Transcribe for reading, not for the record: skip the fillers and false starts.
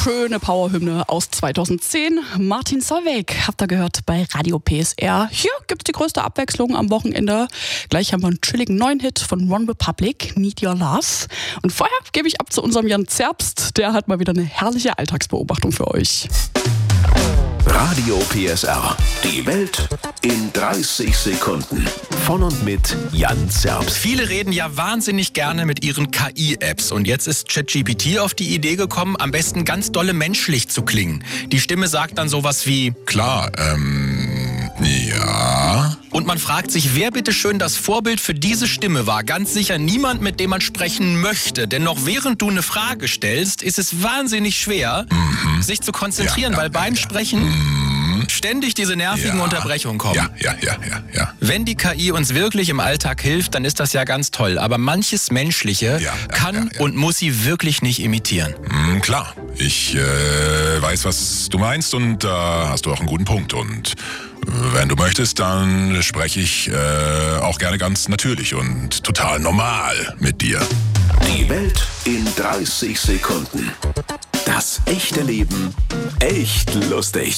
schöne Powerhymne aus 2010. Martin Solveig habt ihr gehört bei Radio PSR. Hier gibt's die größte Abwechslung am Wochenende. Gleich haben wir einen chilligen neuen Hit von One Republic, Need Your Love. Und vorher gebe ich ab zu unserem Jan Zerbst. Der hat mal wieder eine herrliche Alltagsbeobachtung für euch. Radio PSR. Die Welt in 30 Sekunden. Von und mit Jan Zerbst. Viele reden ja wahnsinnig gerne mit ihren KI-Apps. Und jetzt ist ChatGPT auf die Idee gekommen, am besten ganz dolle menschlich zu klingen. Die Stimme sagt dann sowas wie: Klar, ja. Und man fragt sich, wer bitteschön das Vorbild für diese Stimme war. Ganz sicher niemand, mit dem man sprechen möchte. Denn noch während du eine Frage stellst, ist es wahnsinnig schwer, sich zu konzentrieren, weil beim Sprechen ständig diese nervigen Unterbrechungen kommen. Ja. Wenn die KI uns wirklich im Alltag hilft, dann ist das ja ganz toll. Aber manches Menschliche kann und muss sie wirklich nicht imitieren. Klar, ich weiß, was du meinst und da hast du auch einen guten Punkt. Und wenn du möchtest, dann spreche ich auch gerne ganz natürlich und total normal mit dir. Die Welt in 30 Sekunden. Das echte Leben echt lustig.